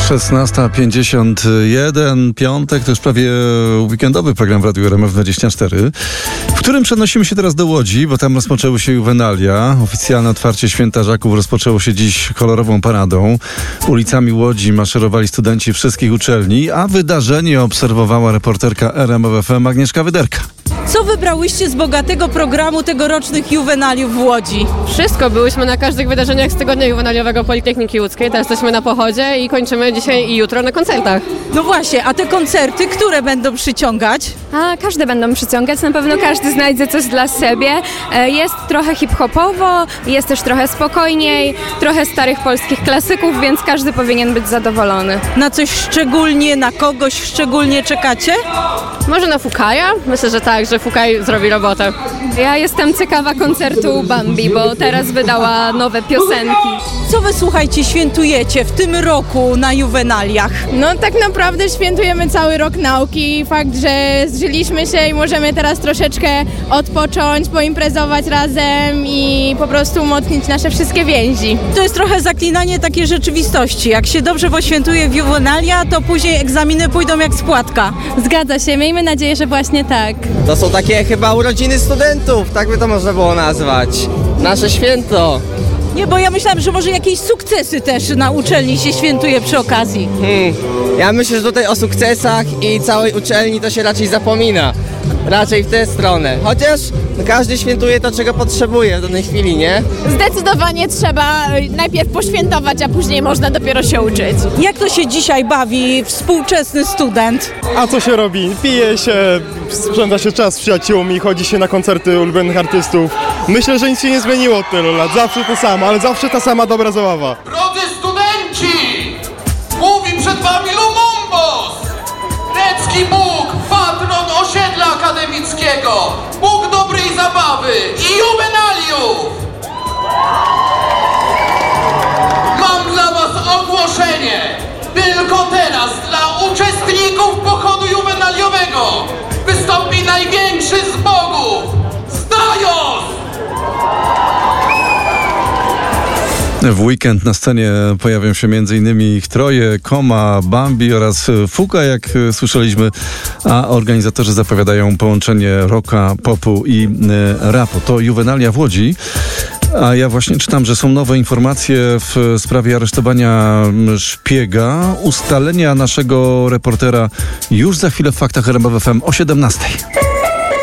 16:51, piątek, to już prawie weekendowy program w Radiu RMF24, w którym przenosimy się teraz do Łodzi, bo tam rozpoczęły się juwenalia. Oficjalne otwarcie Święta Żaków rozpoczęło się dziś kolorową paradą. Ulicami Łodzi maszerowali studenci wszystkich uczelni, a wydarzenie obserwowała reporterka RMF FM Agnieszka Wyderka. Co wybrałyście z bogatego programu tegorocznych juwenaliów w Łodzi? Wszystko. Byłyśmy na każdych wydarzeniach z tygodnia juwenaliowego Politechniki Łódzkiej. Teraz jesteśmy na pochodzie i kończymy dzisiaj i jutro na koncertach. No właśnie, a te koncerty, które będą przyciągać? Każde będą przyciągać, na pewno każdy znajdzie coś dla siebie. Jest trochę hip-hopowo, jest też trochę spokojniej, trochę starych polskich klasyków, więc każdy powinien być zadowolony. Na coś szczególnie, na kogoś szczególnie czekacie? Może na Fukaja? Myślę, że tak, że Fukaj zrobi robotę. Ja jestem ciekawa koncertu Bambi, bo teraz wydała nowe piosenki. Co wy, słuchajcie, świętujecie w tym roku na juwenaliach? No tak naprawdę świętujemy cały rok nauki. Fakt, że zżyliśmy się i możemy teraz troszeczkę odpocząć, poimprezować razem i po prostu umocnić nasze wszystkie więzi. To jest trochę zaklinanie takiej rzeczywistości. Jak się dobrze poświętuje w juwenalia, to później egzaminy pójdą jak z płatka. Zgadza się, miejmy nadzieję, że właśnie tak. To są takie chyba urodziny studentów, tak by to można było nazwać. Nasze święto. Nie, bo ja myślałam, że może jakieś sukcesy też na uczelni się świętuje przy okazji. Ja myślę, że tutaj o sukcesach i całej uczelni to się raczej zapomina. Raczej w tę stronę. Chociaż każdy świętuje to, czego potrzebuje w danej chwili, nie? Zdecydowanie trzeba najpierw poświętować, a później można dopiero się uczyć. Jak to się dzisiaj bawi współczesny student? A co się robi? Pije się, spędza się czas z przyjaciółmi, chodzi się na koncerty ulubionych artystów. Myślę, że nic się nie zmieniło od tylu lat. Zawsze to samo, ale zawsze ta sama dobra zabawa. Drodzy studenci! Mówi przed wami Lumumbos! Grecki Bóg, patron osiedla akademickiego, Bóg dobrej zabawy i juwenaliów! Mam dla was ogłoszenie! Tylko teraz dla uczestników pochodu juwenaliowego wystąpi największy z bogów, Zdajos! W weekend na scenie pojawią się m.in. ich troje, Koma, Bambi oraz Fuka, jak słyszeliśmy, a organizatorzy zapowiadają połączenie rocka, popu i rapu. To juwenalia w Łodzi. A ja właśnie czytam, że są nowe informacje w sprawie aresztowania szpiega. Ustalenia naszego reportera już za chwilę w Faktach RMF FM o 17:00.